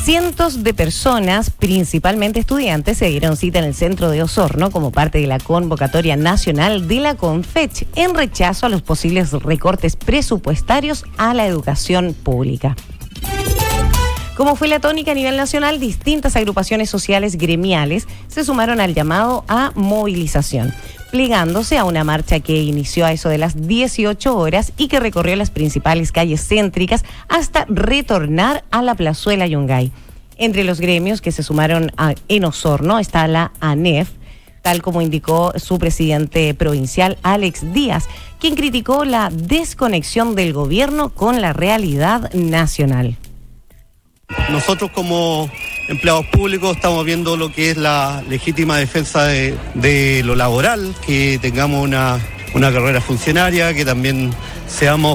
Cientos de personas, principalmente estudiantes, se dieron cita en el centro de Osorno como parte de la convocatoria nacional de la CONFECH en rechazo a los posibles recortes presupuestarios a la educación pública. Como fue la tónica a nivel nacional, distintas agrupaciones sociales gremiales se sumaron al llamado a movilización, plegándose a una marcha que inició a eso de las 18 horas y que recorrió las principales calles céntricas hasta retornar a la Plazuela Yungay. Entre los gremios que se sumaron en Osorno está la ANEF, tal como indicó su presidente provincial, Alex Díaz, quien criticó la desconexión del gobierno con la realidad nacional. Nosotros como empleados públicos estamos viendo lo que es la legítima defensa de lo laboral, que tengamos una carrera funcionaria, que también seamos